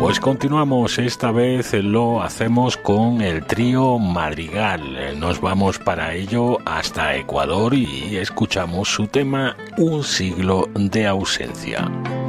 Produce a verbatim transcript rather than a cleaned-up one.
Pues continuamos, esta vez lo hacemos con el trío Madrigal. Nos vamos para ello hasta Ecuador y escuchamos su tema Un siglo de ausencia.